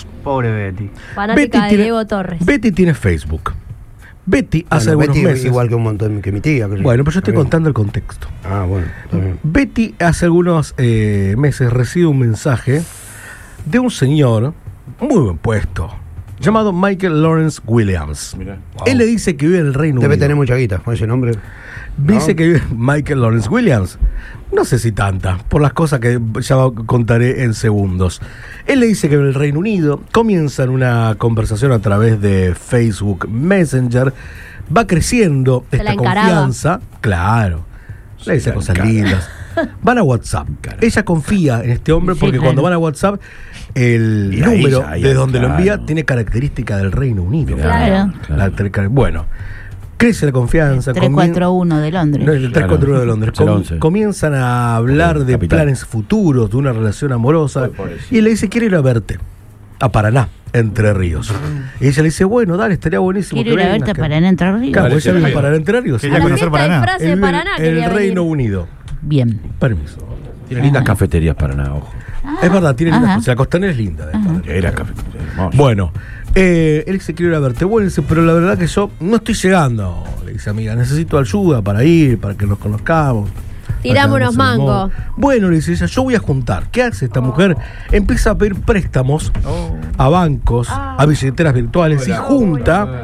Ríos. Pobre Betty. Fanática de Diego Torres. Betty tiene Facebook. Betty hace algunos Betty meses. es igual que un montón que mi tía. Bueno, pero yo estoy contando el contexto. Ah, bueno, está bien. Betty hace algunos meses recibe un mensaje de un señor muy buen puesto llamado Michael Lawrence Williams. Mirá. Wow. Él le dice que vive en el Reino Debe Unido. tener mucha guita con ese nombre. Dice ¿no? que vive Michael Lawrence Williams. No sé si tanta, por las cosas que ya contaré en segundos. Él le dice que en el Reino Unido comienzan una conversación a través de Facebook Messenger. Va creciendo Se la esta encaraba. confianza. Claro. Le dice cosas lindas. Van a WhatsApp. Ella confía en este hombre Sí, porque claro. cuando van a WhatsApp, el Y ahí número ya, ahí de ya, donde lo claro. envía tiene característica del Reino Unido. Claro. Bueno, crece la confianza. 341 de Londres. No, el 341 de Londres. Es el 11. Comienzan a hablar de Capital. planes futuros, de una relación amorosa. Ay, pobrecito. Y él le dice, quiero ir a verte a Paraná, Entre Ríos. Y ella le dice, bueno, dale, estaría buenísimo. Quiero ir a verte para Entre Ríos. Claro, Parece ella vive en bien. Paraná, Entre Ríos. Quería A la conocer fiesta Paraná. de frase Él de vive Paraná en quería el Reino venir. Unido. Bien. Permiso. Tiene lindas cafeterías Paraná, ojo. Es verdad, tiene linda Ajá. cosa. La costanera es linda. de Paraná. Era cafetería hermosa. Bueno, él dice, quiero ir a verte. Bueno, dice, pero la verdad que yo no estoy llegando. Le dice, amiga, necesito ayuda para ir, para que nos conozcamos. Tiramos para unos que hagamos el mangos. amor. Bueno, le dice ella, yo voy a juntar. ¿Qué hace esta mujer? Empieza a pedir préstamos a bancos, a billeteras virtuales y junta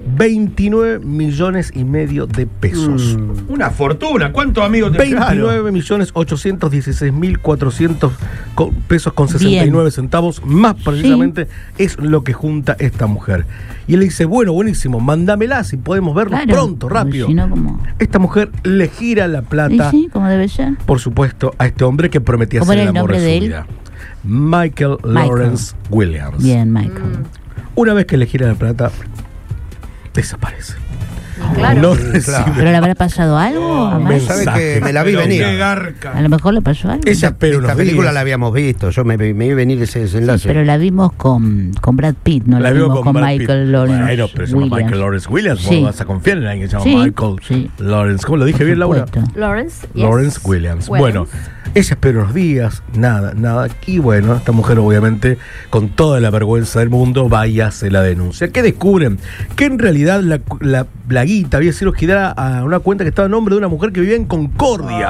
29 millones y medio de pesos. Una fortuna. ¿Cuántos amigos te 29 millones 816 mil 400 pesos con 69 Bien. centavos, más precisamente es lo que junta esta mujer. Y él le dice, bueno, buenísimo, mándamela si podemos vernos Claro, pronto, porque rápido. si no, ¿cómo? Esta mujer le gira la Y plata, sí, como debe ser. por supuesto, a este hombre que prometía ¿Cómo ser era el el amor de nombre su de él? vida. Michael Lawrence Williams. Bien, Michael. Una vez que le gira la plata, desaparece. Claro. No Claro. recibe. ¿Pero le habrá pasado algo a Michael? mensaje. ¿Sabe que me la vi venir? A lo mejor le pasó algo. Ella espera unos Esta película días. la habíamos visto. Yo me vi venir ese desenlace. Pero la vimos con Brad Pitt, no la vimos con Brad Pitt. Michael Lawrence Bueno, pero se llama Williams. Michael Lawrence Williams. Sí. ¿Vos vas a confiar en alguien que se llama Sí, Michael sí. Lawrence? ¿Cómo lo dije Por bien, Laura? supuesto. Lawrence. yes. Lawrence Williams. Bueno, ella espera unos días, nada. Y bueno, esta mujer obviamente, con toda la vergüenza del mundo, va y hace la denuncia. ¿Qué descubren? Que en realidad la guita había sido girada a una cuenta que estaba a nombre de una mujer que vivía en Concordia.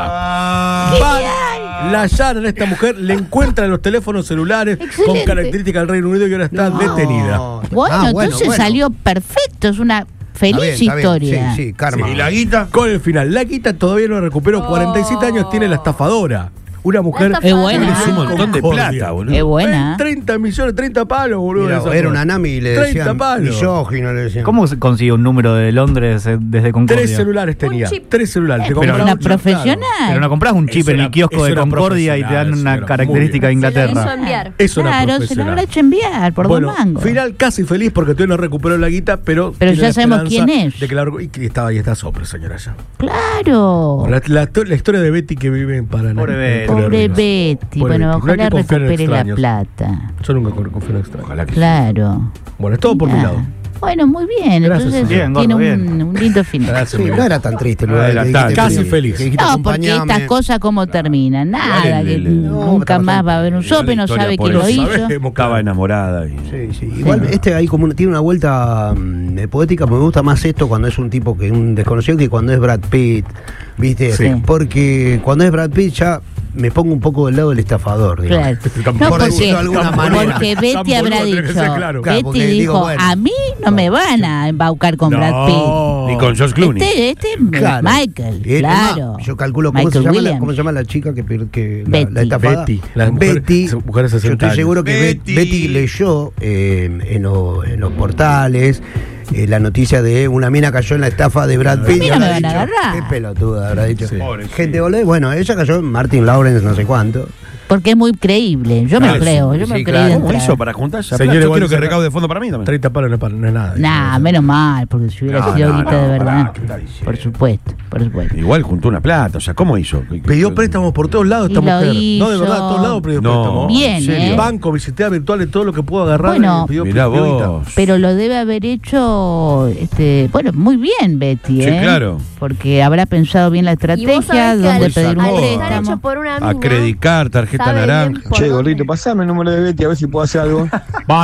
Van, la allanan a esta mujer, le encuentran los teléfonos celulares con Excelente. características del Reino Unido y ahora está detenida. Bueno, entonces salió perfecto. Es una feliz historia. Sí, karma. ¿Y la guita? Con el final, la guita todavía no recuperó. 47 años tiene la estafadora. Una mujer. La estafadora. Es buena. Es un montón de plata, boludo. Es buena. 30 millones, 30 palos, boludo. Mira, esa era mujer. una nami y le 30 decían palos. misógino, le decían. ¿Cómo se consigue un número de Londres desde Concordia? 3 celulares tenía. Un chip. 3 celulares. Te Pero compraba una un chip, profesional. Pero no compras un chip Eso en era- el kiosco eso de era Concordia y te dan profesional, una señora, característica de muy Se la hizo Inglaterra. enviar. Es una Claro, se lo profesional. habrá hecho enviar por Bueno, 2 mangos. final casi feliz porque todavía no recuperó la guita, pero Pero tiene ya la sabemos esperanza quién es. De que y que estaba ahí, está sobre, señora ya. Claro. La historia de Betty que vive en Paraná. Pobre Betty. Pobre Ríos. Betty. Pobre Bueno, Betty. No hay ojalá que confiar en recupere la extraños. plata. Yo nunca confío en extraños. Ojalá que Claro. Bueno, es todo por mi Mirá. lado. Bueno, muy bien. Gracias, Entonces bien, tiene gordo, un lindo final. Gracias, Sí, no era tan triste. Lo Adelantado. Casi feliz. que dijiste, No, porque acompañame. estas cosas como terminan. Nada, que nunca está más va a haber un sope, no historia sabe por quién lo eso. hizo. Sabemos, Estaba enamorada y... Sí. Igual hay como tiene una vuelta poética. Me gusta más esto cuando es un tipo que un desconocido que cuando es Brad Pitt, ¿viste? Sí. Porque cuando es Brad Pitt ya me pongo un poco del lado del estafador, digamos. Claro. No, Por decirlo de alguna manera. porque Betty Tan habrá boludo tiene que dicho, ser claro. Claro, Betty porque dijo, digo, bueno. a mí no me van a embaucar con Brad Pitt. Ni con George Clooney. Este Claro. Michael, Y es claro. más, yo calculo cómo Michael se llama Williams. cómo se llama la chica que Betty. la estafada. Betty, la mujer- Betty. mujer de 60 yo estoy años. seguro que Betty. Betty leyó en los portales la noticia de una mina cayó en la estafa de Brad Pitt. mí y no habrá me van a dicho, agarrar. qué pelotuda habrá dicho. Sí. Pobre, Gente boludo. Bueno, ella cayó en Martin Lawrence no sé cuánto. Porque es muy creíble. Yo me lo creo. Yo me sí, lo creí claro. de ¿Cómo entrada. hizo para juntar esa Señor, plata? Yo igual quiero que saca- recaude fondo para mí también. 30 palos no es nada. Nah, menos mal, porque si hubiera No, sido no, ahorita no, de verdad. pará, ¿qué está diciendo? Por supuesto, por supuesto. Igual juntó una plata, o sea, ¿cómo hizo? Pidió préstamos por todos lados esta Y lo mujer. No, de hizo. verdad, a todos lados pidió No. préstamos. Bien, ¿en serio? Banco, billetera virtual, de todo lo que pudo agarrar. Bueno, pidió Mirá guita. vos. Pero lo debe haber hecho, bueno, muy bien Betty, Sí, claro. Porque habrá pensado bien la Y vos estrategia, sabés que dónde al pedir un sacó. estar hecho préstamo. por una mina, A Credicar, tarjeta sabe bien naranja. por Che, dónde. gordito, pasame el número de Betty a ver si puedo hacer algo.